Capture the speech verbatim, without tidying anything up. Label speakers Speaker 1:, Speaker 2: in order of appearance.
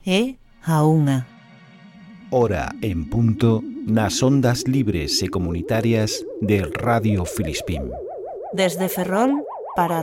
Speaker 1: é a unha.
Speaker 2: Hora en punto nas ondas libres e comunitarias de Radio Filispín.
Speaker 1: Desde Ferrol para